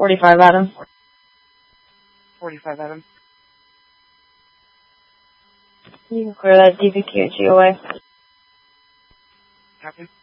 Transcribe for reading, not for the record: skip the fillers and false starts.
45 Adam. 45 Adam. You can clear that DBQ GOA. Captain.